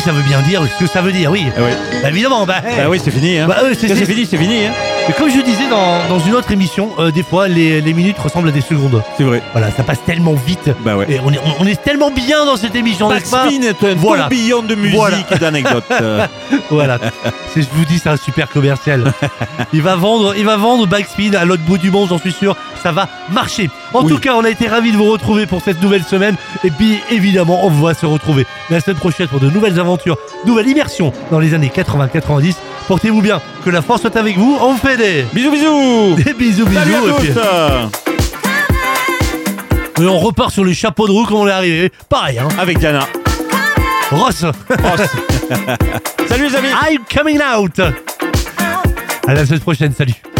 ça veut bien dire ce que ça veut dire, oui. Ah oui. Bah, évidemment, Oui, c'est fini. Hein. c'est fini, c'est fini. Hein. Mais comme je disais dans une autre émission, des fois les minutes ressemblent à des secondes. C'est vrai. Voilà, ça passe tellement vite. Bah ouais. Et on est tellement bien dans cette émission, n'est-ce pas? Backspin est un tourbillon de musique et d'anecdotes. Voilà. Je vous dis, c'est un super commercial. Il va vendre Backspin à l'autre bout du monde, j'en suis sûr. Ça va marcher. En tout cas, on a été ravis de vous retrouver pour cette nouvelle semaine. Et puis, évidemment, on va se retrouver la semaine prochaine pour de nouvelles aventures, nouvelle immersion dans les années 80-90. Portez-vous bien. Que la force soit avec vous. On vous fait des bisous. Des bisous. Salut à tous. Et on repart sur les chapeaux de roue comme on est arrivé. Pareil, hein. Avec Diana. Ross. Salut les amis. I'm coming out. À la semaine prochaine. Salut.